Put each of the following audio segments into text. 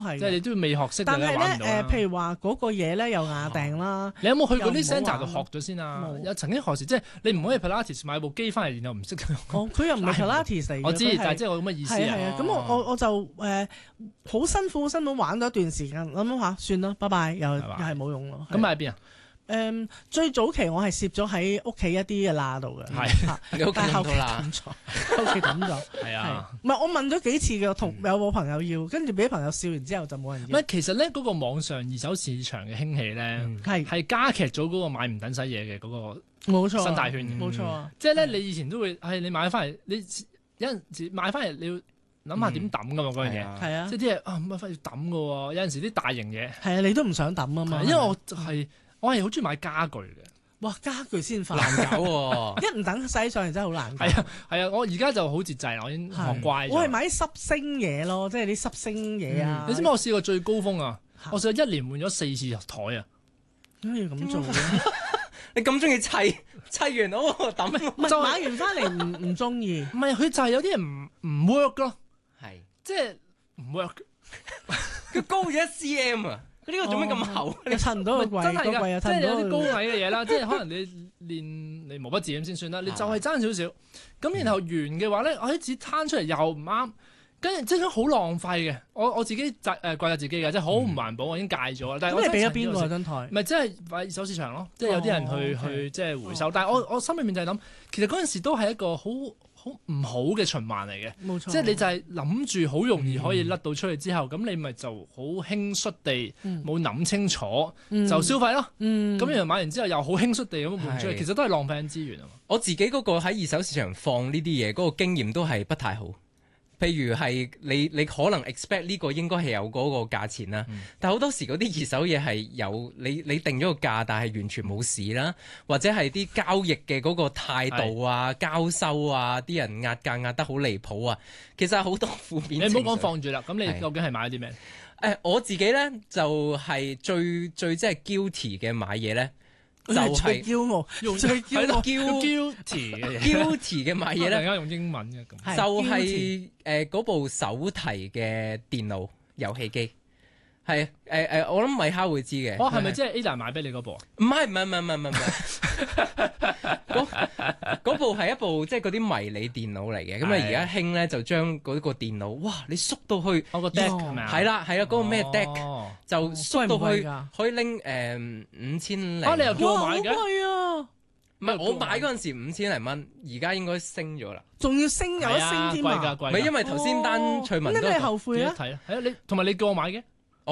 即係你都未學識， 但係咧譬如話嗰個嘢咧又雅定啦。 你有冇去過啲 centre 度學咗先啊？有曾經何時即係你唔可以 Pilates 買部機翻嚟，然後唔識哦，佢又唔係 Pilates 嚟嘅。 我知，但係即係我咁嘅意思啊。 咁我就好辛苦玩咗一段時間，諗下算啦，拜拜，又係冇用咯。 咁喺邊啊？ 最早期我係攝咗喺屋企一啲嘅罅度嘅， 你屋企抌咗啦， 屋企抌咗， 係啊， 唔係我問咗幾次嘅，同有冇朋友要，跟住俾朋友笑完之後就冇人要。 唔係，其實咧嗰個網上二手市場嘅興起咧，係加劇咗嗰個買唔等使嘢嘅嗰個冇錯生態圈嘅， 冇錯。 即係咧，你以前都會係你買翻嚟，你有陣時買翻嚟你要諗下點抌噶嘛嗰樣嘢， 係啊， 即係啲嘢買翻要抌噶喎，有陣時啲大型嘢係啊，你都唔想抌啊嘛， 因為我係好中意買家具嘅。 哇，家具先快難搞喎， 一唔等使上嚟真係好難搞。 係啊，我而家就好節制啦，我已經學乖咗。 我係買啲濕星嘢咯，即係啲濕星嘢啊。 你知唔知我試過最高峰啊？我試過一年換咗4次台啊！ 點解要咁做嘅？ 你咁中意砌完抌， 唔係買完翻嚟唔中意。 唔係佢就係有啲人唔 work 咯， 係即係唔 work。 佢高咗1cm啊！佢呢個做咩咁厚？ 你襯唔到個櫃， 真係㗎，即係有啲高位。 矮嘅嘢啦，即係可能你練你毛筆字咁先算啦，你就係爭少少。咁然後圓嘅話咧，我啲紙攤出嚟又唔啱，跟住即係好浪費嘅。我自己怪責自己嘅，即係好唔環保，我已經戒咗啦。但係我你俾咗邊個張台？ 唔係即係二手市場咯，即係有啲人去即係回收。但係我心裏面就係諗，其實嗰陣時都係一個好唔好嘅循環嚟嘅， 冇錯。 即係你就係諗住好容易可以甩到出去之後，咁你咪就好輕率地冇諗清楚就消費咯。咁然後買完之後又好輕率地咁換出去，其實都係浪費緊資源啊嘛。 我自己嗰個喺二手市場放呢啲嘢嗰個經驗都係不太好。譬如係你可能 expect 呢個應該係有嗰個價錢啦，但係好多時嗰啲二手嘢係有你定咗個價，但係完全冇市啦，或者係啲交易嘅嗰個態度啊、交收啊，啲人壓價壓得好離譜啊，其實好多負面。 你唔好講放住啦，咁你究竟係買咗啲咩？ 我自己咧就係最即係 guilty 嘅買嘢咧。就係最驕傲，最驕傲 guilty 嘅嘢 ，guilty 嘅買嘢咧， 而家用英文嘅咁， 就係嗰部手提嘅電腦遊戲機，係我諗米哈會知嘅。 係咪即係 Ada 買俾你嗰部啊？ 唔係，嗰部係一部即係嗰啲迷你電腦嚟嘅。咁啊而家興咧就將嗰個電腦，哇！你縮到去我個 deck 係咪啊？ 係啦，嗰個咩 deck 就縮到去可以拎5000零。 你又叫我買嘅？ 係啊！ 唔係我買嗰陣時5000零蚊，而家應該升咗啦。 仲要升有一升添啊！ 唔係因為頭先單趣聞都你後悔啊？ 係啊，你同埋你叫我買嘅。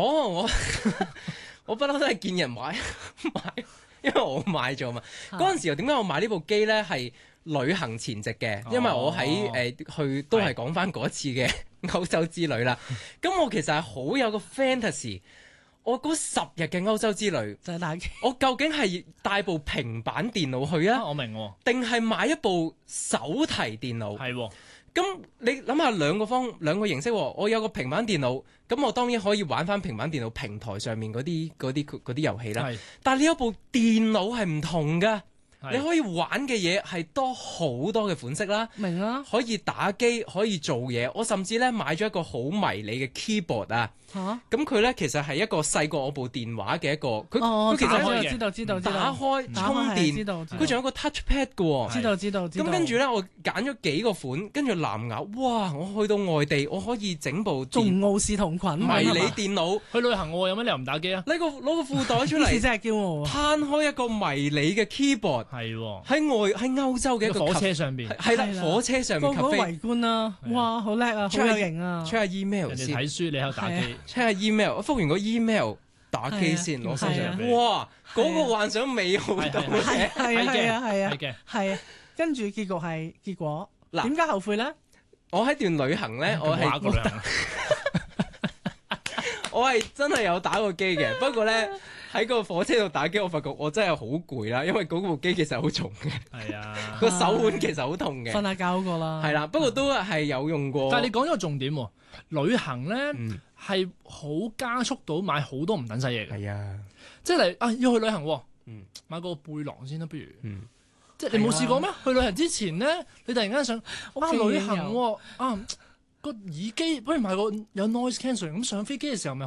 我不嬲都係見人買，因為我買咗嘛。嗰陣時又點解我買呢部機咧？係旅行前夕嘅，因為我喺去都係講翻嗰一次嘅歐洲之旅啦。咁我其實係好有個 fantasy。我嗰10日嘅歐洲之旅就係打機， 我究竟係帶部平板電腦去啊？ 我明喎， 定係買一部手提電腦？ 係喎。 咁你諗下兩個形式喎，我有個平板電腦，咁我當然可以玩翻平板電腦平台上面嗰啲遊戲啦。但係你有部電腦係唔同㗎。你可以玩嘅嘢係多好多嘅款式啦， 明啊， 可以打機，可以做嘢。我甚至咧買咗一個好迷你嘅 keyboard 啊，咁佢咧其實係一個細過我部電話嘅一個，佢其實知道打開充電，佢仲有個 touchpad 嘅喎， 知道。 咁跟住咧，我揀咗幾個款，跟住藍牙，哇！我去到外地，我可以整部仲傲視同群， 迷你電腦去旅行喎，有乜理由唔打機啊？ 攞個褲袋出嚟， 真係驕傲， 攤開一個迷你嘅 keyboard。 係喎， 喺歐洲嘅一個火車上邊， 係啦，火車上面個圍觀啦，哇，好叻啊，好有型啊 ！check 下 email 人哋睇書，你喺度打機 ，check 下 email， 我覆完個 email 打機先攞身上邊，哇！嗰個幻想美好到嘅， 係啊，跟住結果嗱，點解後悔咧？ 我喺段旅行咧，我係真係有打過機嘅，不過咧。喺個火車度打機，我發覺我真係好攰啦，因為嗰部機其實好重嘅， 係啊， 個手腕其實好痛嘅。 瞓下覺好過啦。 係啦，不過都係有用過。 但係你講咗個重點喎，旅行咧係好加速到買好多唔等使嘢嘅。 係啊， 即係嚟要去旅行，買個背囊先啦，不如。即係你冇試過咩？去旅行之前咧，你突然間想旅行個耳機，不如買個有 noise cancelling，咁上飛機嘅時候咪